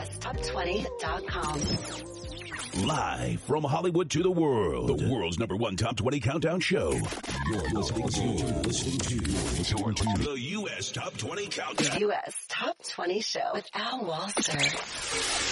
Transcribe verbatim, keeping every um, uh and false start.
S top twenty dot com. Live from Hollywood to the world, the world's number one top twenty countdown show. You're listening to, listening to, listening to the U S Top twenty Countdown. U S Top twenty Show with Al Walser.